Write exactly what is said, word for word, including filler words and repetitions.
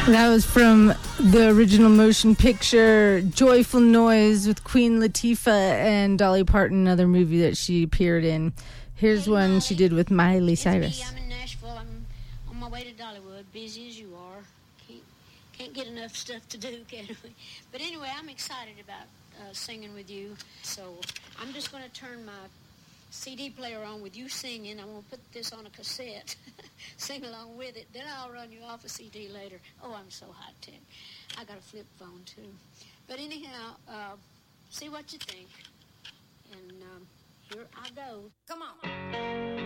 That was from the original motion picture Joyful Noise with Queen Latifah and Dolly Parton, another movie that she appeared in. Here's Hey, one Molly. she did with Miley It's Cyrus. me. I'm in Nashville. I'm on my way to Dollywood, busy as you are. Can't, can't get enough stuff to do, can we? But anyway, I'm excited about uh, singing with you. So I'm just going to turn my C D player on with you singing. I'm going to put this on a cassette. Sing along with it. Then I'll run you off a C D later. Oh, I'm so high-tech. I got a flip phone, too. But anyhow, uh, see what you think. And um, here I go. Come on.